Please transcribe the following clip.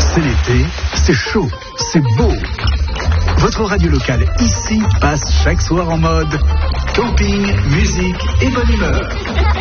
C'est l'été, c'est chaud, c'est beau. Votre radio locale ici passe chaque soir en mode camping, musique et bonne humeur.